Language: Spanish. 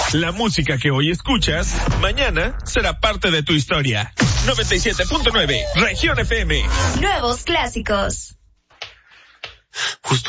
La música que hoy escuchas, mañana será parte de tu historia. 97.9, Región FM. Nuevos clásicos. Justo